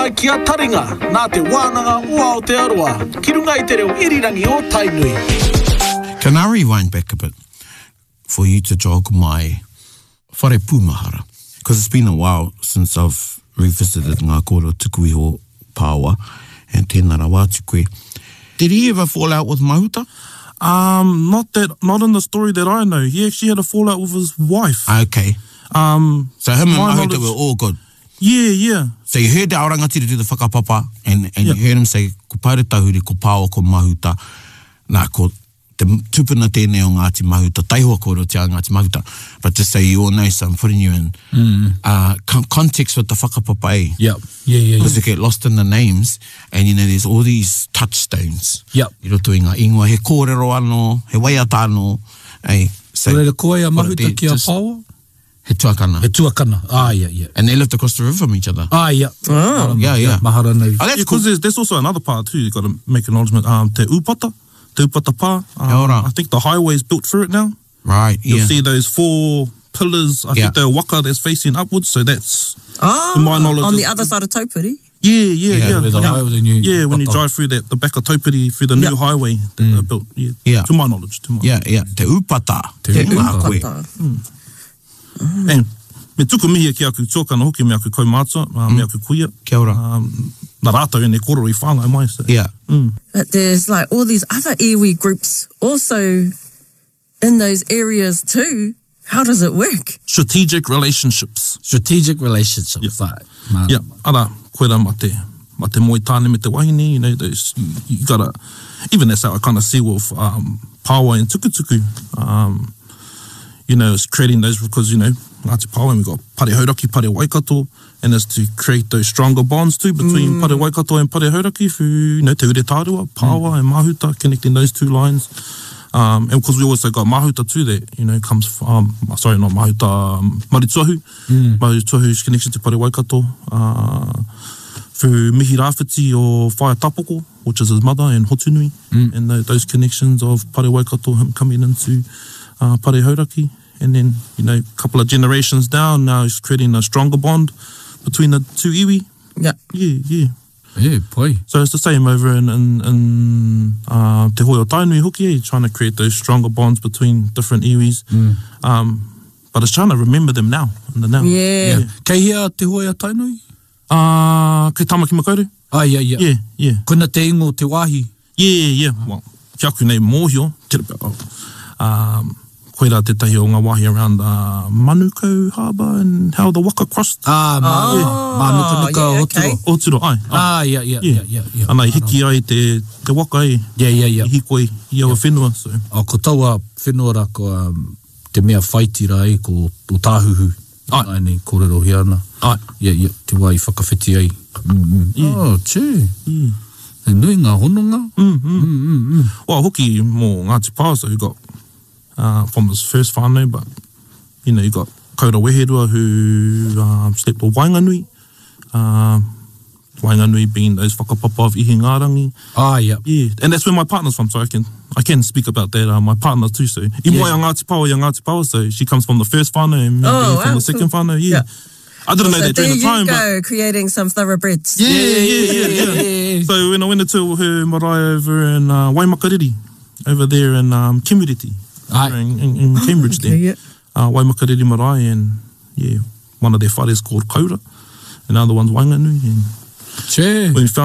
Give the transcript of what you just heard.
mai ki a taringa nā te wānanga ua o te aroa, ki runga i te reo irirangi o Tainui. Can I rewind back a bit for you to jog my whare pūmahara? Because it's been a while since I've revisited ngā kōrero tukuiho Pāua and tēnā rā wātukue. Did he ever fall out with Mahuta? Not in the story that I know. He actually had a fallout with his wife. Okay. So him and Mahuta were all good? Yeah. So you heard the aorangatiri do the whakapapa and you heard him say, ko paere tahuri, ko Pāua, ko Mahuta. Nā, ko te tupuna tēnei o Ngāti Mahuta, taihua kōrero te Ngāti Mahuta. But just so you all know, so I'm putting you in context with the whakapapa, eh? Yep. Yeah. Because you get lost in the names and, you know, there's all these touchstones. Yep. You know, doing ngā ingoa, he kōrero anō, he waiata anō, eh? So, Reira koe a Mahuta ki a Pāua? He tuakana. He tuakana. Yeah. And they lived across the river from each other. Yeah. Yeah. Mahara nei. Oh, that's because cool. there's also another part too, you've got to make acknowledgement. Te upata pā. I think the highway's built through it now. Right, yeah. You'll see those 4 pillars, I think they're waka that's facing upwards, so that's, to my knowledge, on the other side of Taupiri? Yeah. Where the highway, the when you drive through the back of Taupiri, through the new highway that they built, to my knowledge. Yeah. Te upata. Te upata. And me tuku mihi ki aku tōkana hoki me aku kaumātua, me aku kuia. Kia ora. Nā rātou e ne kōrero I whāngai mai. So. Yeah. But there's like all these other iwi groups also in those areas too. How does it work? Strategic relationships. Right. Yeah. Ara, koera ma te moi tāne me te wahine, you know, those, you gotta, even that's how I kind of see with Pāua and Tukutuku. You know, it's creating those because, you know, Ngāti Pāua, we've got Pare Hauraki, Pare Waikato, and it's to create those stronger bonds too between Pare Waikato and Pare Hauraki through, you know, Te Uretārua, Pāua and Mahuta, connecting those two lines. And because we also got Mahuta too that, you know, comes from, sorry, not Mahuta, Marituahu. Marituahu's connection to Pare Waikato. Through Mihi Rāwhiti o Whaia Tapoko, which is his mother, and Hotunui. And those connections of Pare Waikato, him coming into Pare Hauraki. And then, you know, a couple of generations down, now he's creating a stronger bond between the two iwi. Yeah. Yeah, boy. So it's the same over in Te Hoi o Tainui hoki, trying to create those stronger bonds between different iwis. But it's trying to remember them now, in the now. Yeah. Kei hea Te Hoi o Tainui? Kei Tamaki Makauru. Yeah. Kuna te ingo te wahi? Yeah. Well, ki aku nei mōhio, koera te tahi o ngā wahi around Manukau Harbour and how the waka crossed. Manuka okay. Oturo, ai. Yeah. Ana I hiki ai te waka e. Yeah. I hiko i awa whenua. So. Ko taua whenua ra ko te mea whaiti ra e ko tāhuhu. Ai nei, kōrero hi ana. Ai. Yeah. Te wai whakawhiti ai. Oh, che. E nui ngā hononga. Well, hoki mō Ngāti Pāua, so you got from his first whānau, but, you know, you got Kaura Weherua who slept with Wainganui. Wainganui being those whakapapa of Ihingārangi. Yeah, and that's where my partner's from, so I can speak about that. My partner too, so I moe Ngāti Pāua, so she comes from the first whānau and me from the second whānau, yeah. I didn't know that during the time, but... there you go, creating some thoroughbreds. Yeah. So when I went into her marae over in Waimakariri, over there in Kimuriti, in Cambridge there. Yeah. Waimakariri marae, and one of their whares called Kaura, and the other one's Wainganui. Che. When we found